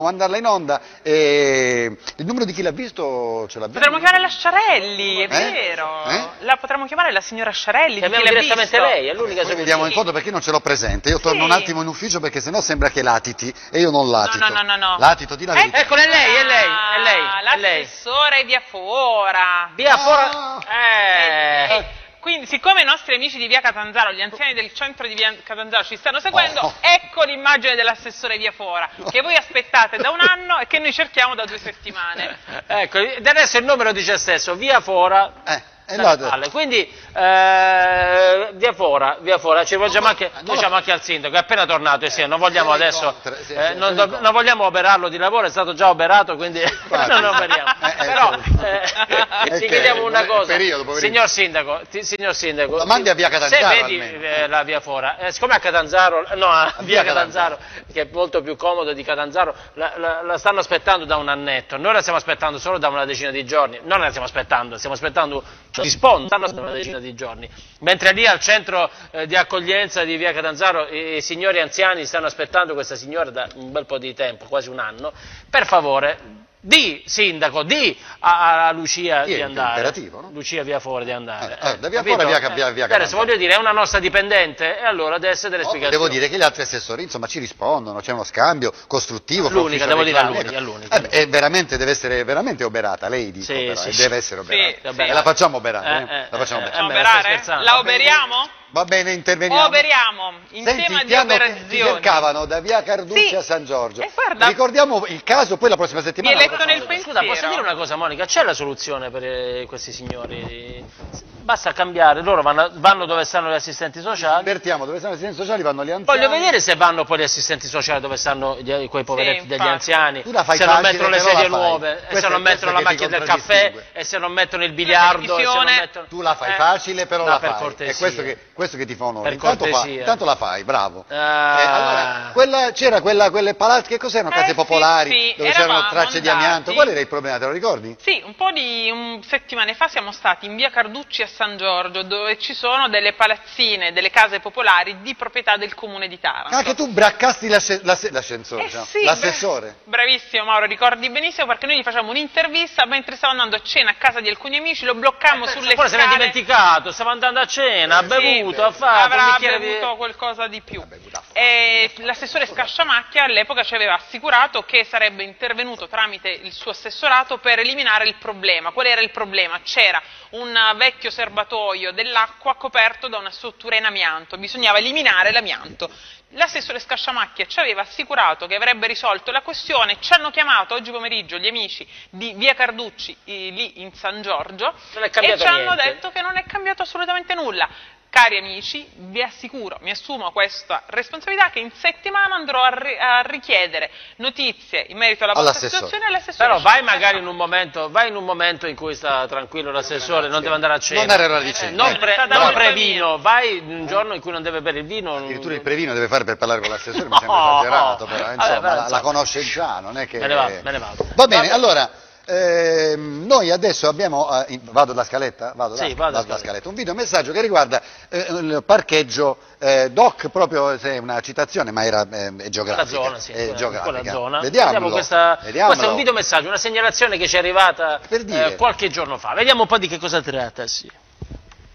mandarla in onda, il numero di chi l'ha visto ce l'abbiamo. Potremmo chiamare la Sciarelli, è vero. La potremmo chiamare la signora Sciarelli. Chiamiamo direttamente lei, è l'unica soluzione. Vediamo in foto perché non ce l'ho presente. Io torno un attimo in ufficio perché sennò sembra che latiti e io non latito. No. Latito, di la verità. Eccola, è lei. L'assessore Via Fora. Via Fora. Quindi, siccome i nostri amici di Via Catanzaro, gli anziani del centro di Via Catanzaro ci stanno seguendo, ecco l'immagine dell'assessore Via Fora, che voi aspettate da un anno e che noi cerchiamo da 2 settimane. Ecco, adesso il numero dice stesso, Via Fora. Quindi Via Fora, ci rivolgiamo anche, noi siamo anche al sindaco, è appena tornato e non vogliamo adesso, non vogliamo operarlo di lavoro, è stato già operato, quindi non operiamo. Però ti chiediamo una cosa, signor sindaco, mandi a Via Catanzaro, se vedi la Via Fora, siccome a Catanzaro, a Via Catanzaro, che è molto più comodo di Catanzaro, la stanno aspettando da un annetto, noi la stiamo aspettando solo da una decina di giorni, non la stiamo aspettando stanno una decina di giorni, mentre lì al centro di accoglienza di Via Catanzaro i signori anziani stanno aspettando questa signora da un bel po' di tempo, quasi un anno. Per favore, sindaco, a Lucia di andare. Imperativo, no? Lucia Via Fora di andare. Da Via Fora Via Catanzaro. Adesso voglio dire, è una nostra dipendente e allora deve essere delle spiegazioni. Devo dire che gli altri assessori insomma ci rispondono, c'è uno scambio costruttivo. L'unica, devo dire, è l'unica. Deve essere veramente oberata, lei dice, deve essere oberata. E la facciamo oberare. La oberiamo? Va bene, interveniamo. Operiamo in tema di operazioni. Ti cercavano da Via Carducci a San Giorgio. Ricordiamo il caso, poi la prossima settimana. Mi hai letto nel pensiero. Scusa, posso dire una cosa, Monica? C'è la soluzione per questi signori? Basta cambiare, loro vanno dove stanno gli assistenti sociali. Invertiamo, dove stanno gli assistenti sociali vanno gli anziani. Voglio vedere se vanno poi gli assistenti sociali dove stanno quei poveretti degli anziani, se non mettono le sedie nuove, e se non mettono la macchina del caffè, e se non mettono il biliardo. Tu la fai facile, però la fai. Cortesia. È questo che ti fa onore. Intanto la fai, bravo. Allora, c'era quelle palazzi, che cos'erano? Case popolari, dove c'erano tracce di amianto. Qual era il problema, te lo ricordi? Sì, un po' di settimane fa siamo stati in Via Carducci a San Giorgio, dove ci sono delle palazzine, delle case popolari di proprietà del comune di Taranto. Anche tu braccasti l'ascensore, l'assessore. Bravissimo Mauro, ricordi benissimo, perché noi gli facciamo un'intervista mentre stava andando a cena a casa di alcuni amici, lo bloccammo sulle scale. Se ne è dimenticato, stava andando a cena, ha bevuto, ha fatto avrà bevuto qualcosa di più. L'assessore Scasciamacchia all'epoca ci aveva assicurato che sarebbe intervenuto tramite il suo assessorato per eliminare il problema. Qual era il problema? C'era un vecchio serbatoio dell'acqua coperto da una struttura in amianto, bisognava eliminare l'amianto. L'assessore Scasciamacchia ci aveva assicurato che avrebbe risolto la questione, ci hanno chiamato oggi pomeriggio gli amici di Via Carducci lì in San Giorgio e ci hanno detto che non è cambiato assolutamente nulla. Cari amici, vi assicuro, mi assumo questa responsabilità, che in settimana andrò a richiedere notizie in merito alla vostra situazione all'assessore. Però vai magari in un momento in cui sta tranquillo l'assessore, non deve andare a cena. Non era ora di cena. Non previno, vai un giorno in cui non deve bere il vino. Addirittura il previno deve fare per parlare con l'assessore, mi sembra esagerato, però insomma, la conosce già, non è che... Me ne vado. Va bene, allora... noi adesso abbiamo, vado alla scaletta? Vado alla scaletta, un videomessaggio che riguarda il parcheggio DOC, proprio è una citazione, ma è geografica. La zona, è geografica. Quella zona. Vediamolo. Questo è un videomessaggio, una segnalazione che ci è arrivata qualche giorno fa. Vediamo un po' di che cosa tratta.